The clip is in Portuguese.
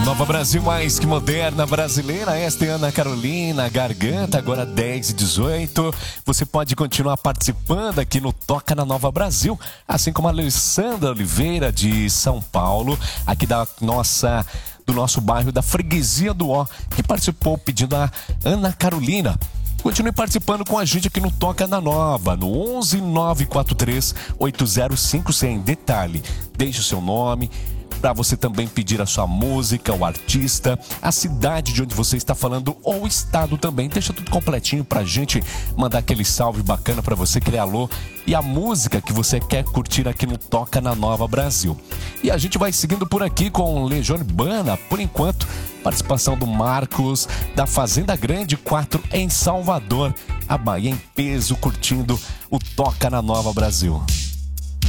Nova Brasil mais que moderna brasileira. Esta é Ana Carolina Garganta, agora 10h18. Você pode continuar participando aqui no Toca na Nova Brasil, assim como a Alessandra Oliveira de São Paulo, aqui do nosso bairro da Freguesia do Ó, que participou pedindo a Ana Carolina. Continue participando com a gente aqui no Toca na Nova, no 11 943 805100. Detalhe, deixe o seu nome, para você também pedir a sua música, o artista, a cidade de onde você está falando ou o estado também. Deixa tudo completinho pra gente mandar aquele salve bacana para você, aquele alô e a música que você quer curtir aqui no Toca na Nova Brasil. E a gente vai seguindo por aqui com Legião Urbana, por enquanto, participação do Marcos, da Fazenda Grande 4 em Salvador, a Bahia em peso, curtindo o Toca na Nova Brasil.